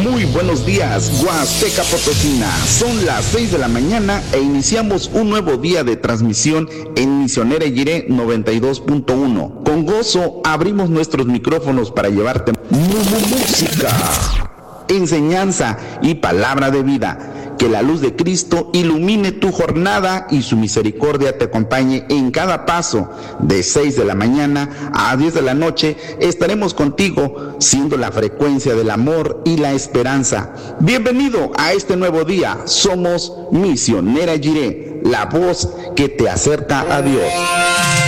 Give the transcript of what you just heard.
Muy buenos días, Huasteca Potosina. Son las 6 de la mañana e iniciamos un nuevo día de transmisión en Misionera Jiré 92.1. Con gozo abrimos nuestros micrófonos para llevarte música, enseñanza y palabra de vida. Que la luz de Cristo ilumine tu jornada y su misericordia te acompañe en cada paso. De 6 de la mañana a 10 de la noche estaremos contigo, siendo la frecuencia del amor y la esperanza. Bienvenido a este nuevo día. Somos Misionera Jiré, la voz que te acerca a Dios.